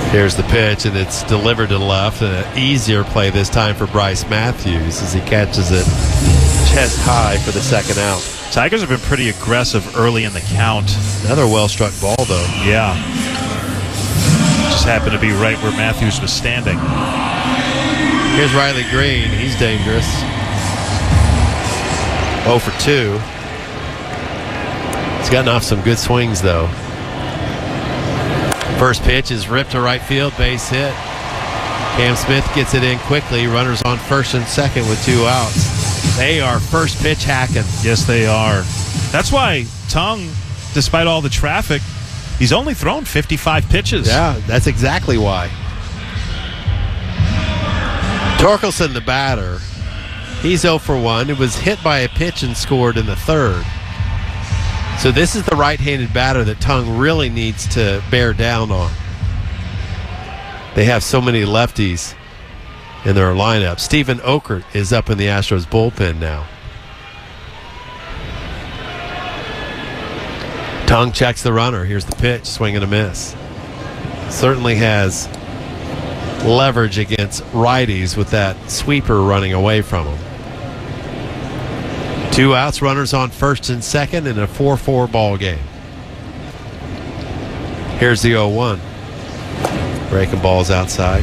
Here's the pitch, and it's delivered to the left. An easier play this time for Bryce Matthews as he catches it chest high for the second out. Tigers have been pretty aggressive early in the count. Another well-struck ball, though. Yeah. Just happened to be right where Matthews was standing. Here's Riley Green. He's dangerous. 0 for 2. He's gotten off some good swings, though. First pitch is ripped to right field, base hit. Cam Smith gets it in quickly. Runners on first and second with 2 outs. They are first pitch hacking. Yes, they are. That's why Tung, despite all the traffic, he's only thrown 55 pitches. Yeah, that's exactly why. Torkelson, the batter, he's 0 for 1. It was hit by a pitch and scored in the third. So this is the right-handed batter that Tung really needs to bear down on. They have so many lefties in their lineup. Stephen Okert is up in the Astros bullpen now. Tung checks the runner. Here's the pitch, swing and a miss. Certainly has leverage against righties with that sweeper running away from him. 2 outs, runners on first and second in a 4-4 ball game. Here's the 0-1. Breaking balls outside.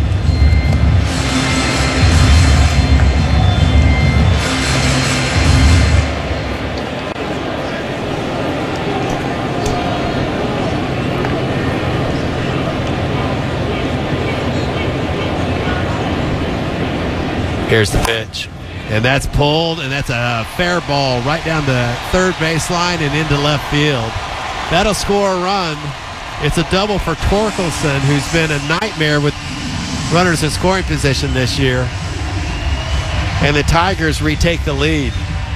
Here's the pitch. And that's pulled, and that's a fair ball right down the third baseline and into left field. That'll score a run. It's a double for Torkelson, who's been a nightmare with runners in scoring position this year. And the Tigers retake the lead.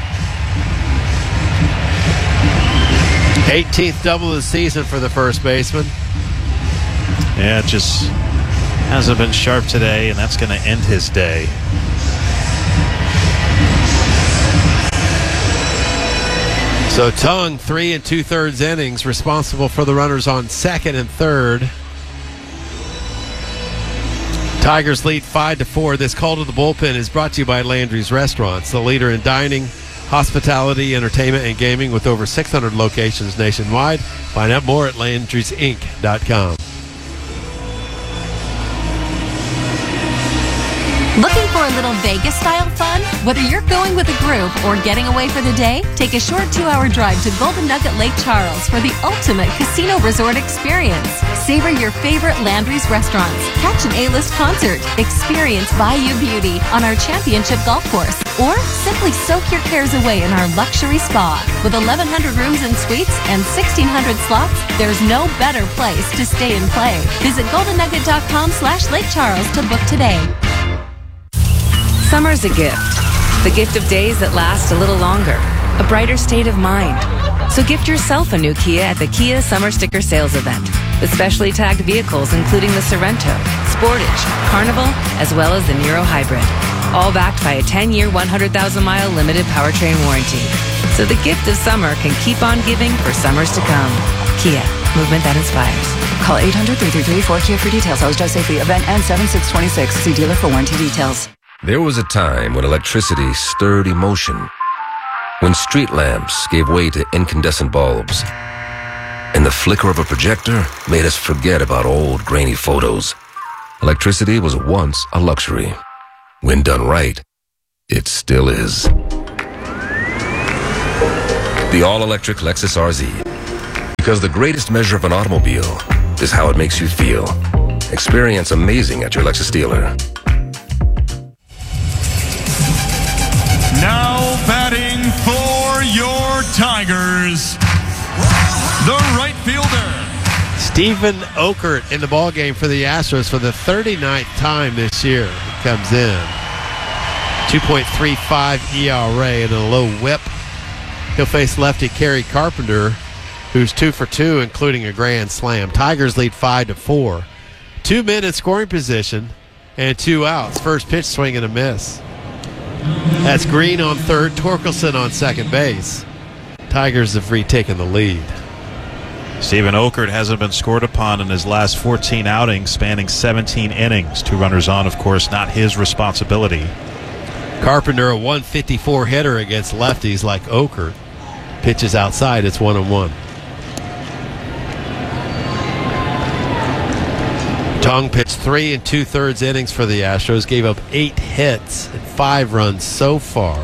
18th double of the season for the first baseman. Yeah, it just hasn't been sharp today, and that's going to end his day. So Tung, 3 2/3 innings, responsible for the runners on second and third. Tigers lead 5-4. This call to the bullpen is brought to you by Landry's Restaurants, the leader in dining, hospitality, entertainment, and gaming with over 600 locations nationwide. Find out more at Landry'sInc.com. Looking for a little Vegas-style fun? Whether you're going with a group or getting away for the day, take a short 2-hour drive to Golden Nugget Lake Charles for the ultimate casino resort experience. Savor your favorite Landry's restaurants, catch an A-list concert, experience Bayou Beauty on our championship golf course, or simply soak your cares away in our luxury spa. With 1,100 rooms and suites and 1,600 slots, there's no better place to stay and play. Visit goldennugget.com/Lake Charles to book today. Summer's a gift. The gift of days that last a little longer. A brighter state of mind. So gift yourself a new Kia at the Kia Summer Sticker Sales Event. With specially tagged vehicles including the Sorento, Sportage, Carnival, as well as the Niro Hybrid. All backed by a 10-year, 100,000-mile limited powertrain warranty. So the gift of summer can keep on giving for summers to come. Kia. Movement that inspires. Call 800-333-4KIA for details. Always drive safely. Event ends 7/6/26. See dealer for warranty details. There was a time when electricity stirred emotion, when street lamps gave way to incandescent bulbs, and the flicker of a projector made us forget about old grainy photos. Electricity was once a luxury. When done right, it still is. The all-electric Lexus RZ. Because the greatest measure of an automobile is how it makes you feel. Experience amazing at your Lexus dealer. Now batting for your Tigers, the right fielder, Stephen Okert in the ballgame for the Astros for the 39th time this year. He comes in. 2.35 ERA and a low whip. He'll face lefty Kerry Carpenter, who's 2 for 2, including a grand slam. Tigers lead 5-4. 2 men in scoring position and 2 outs. First pitch, swing and a miss. That's Green on third, Torkelson on second base. Tigers have retaken the lead. Steven Okert hasn't been scored upon in his last 14 outings, spanning 17 innings. 2 runners on, of course, not his responsibility. Carpenter, a 154 hitter against lefties like Okert. Pitches outside, it's 1-1. Tung pitched 3 2/3 innings for the Astros, gave up 8 hits and 5 runs so far.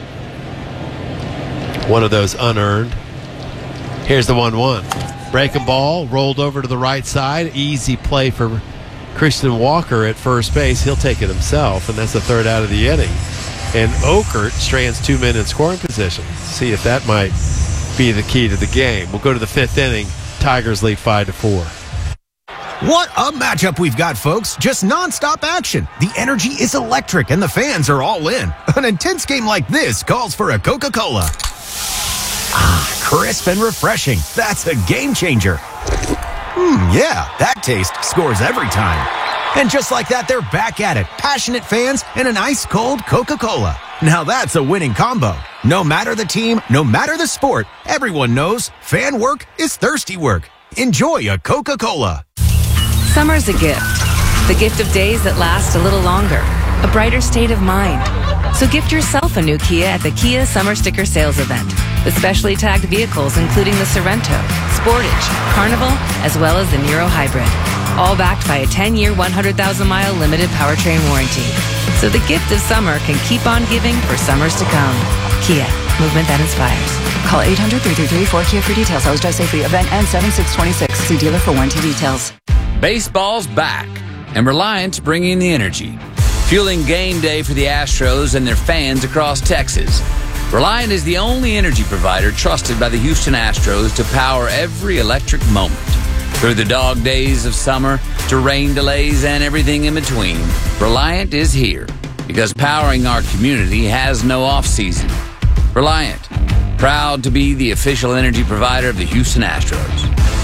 One of those unearned. Here's the 1-1. Breaking ball, rolled over to the right side. Easy play for Christian Walker at first base. He'll take it himself, and that's the 3rd out of the inning. And Okert strands 2 men in scoring position. See if that might be the key to the game. We'll go to the 5th inning. Tigers lead 5-4. What a matchup we've got, folks. Just nonstop action. The energy is electric, and the fans are all in. An intense game like this calls for a Coca-Cola. Ah, crisp and refreshing. That's a game changer. Yeah, that taste scores every time. And just like that, they're back at it. Passionate fans and an ice-cold Coca-Cola. Now that's a winning combo. No matter the team, no matter the sport, everyone knows fan work is thirsty work. Enjoy a Coca-Cola. Summer's a gift. The gift of days that last a little longer. A brighter state of mind. So gift yourself a new Kia at the Kia Summer Sticker Sales Event. With specially tagged vehicles including the Sorento, Sportage, Carnival, as well as the Niro Hybrid. All backed by a 10-year, 100,000-mile limited powertrain warranty. So the gift of summer can keep on giving for summers to come. Kia, movement that inspires. Call 800-333-4KIA for details. Always drive safely. Event ends 7/6/26. See dealer for warranty details. Baseball's back, and Reliant's bringing the energy, fueling game day for the Astros and their fans across Texas. Reliant is the only energy provider trusted by the Houston Astros to power every electric moment. Through the dog days of summer to rain delays and everything in between, Reliant is here because powering our community has no off-season. Reliant, proud to be the official energy provider of the Houston Astros.